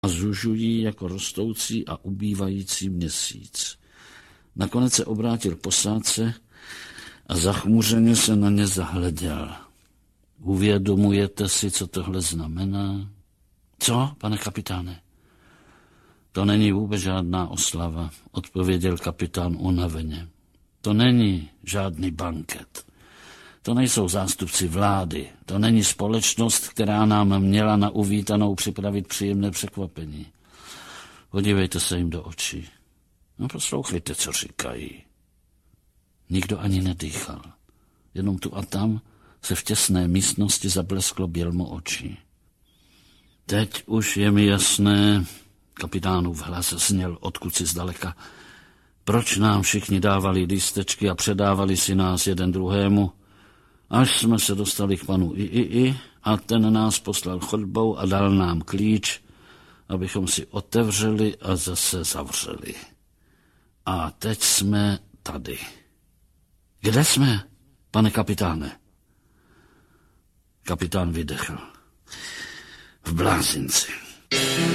a zužují jako rostoucí a ubývající měsíc. Nakonec se obrátil k posádce a zachmuřeně se na ně zahleděl. Uvědomujete si, co tohle znamená? Co, pane kapitáne? To není vůbec žádná oslava, odpověděl kapitán unaveně. To není žádný banket. To nejsou zástupci vlády. To není společnost, která nám měla na uvítanou připravit příjemné překvapení. Podívejte se jim do očí. No poslouchejte, co říkají. Nikdo ani nedýchal. Jenom tu a tam se v těsné místnosti zablesklo bělmo očí. Teď už je mi jasné, kapitánův hlas zněl odkud zdaleka, proč nám všichni dávali lístečky a předávali si nás jeden druhému, až jsme se dostali k panu III a ten nás poslal chodbou a dal nám klíč, abychom si otevřeli a zase zavřeli. A teď jsme tady. Kde jsme, pane kapitáne? Kapitán vydechl. V blázinci.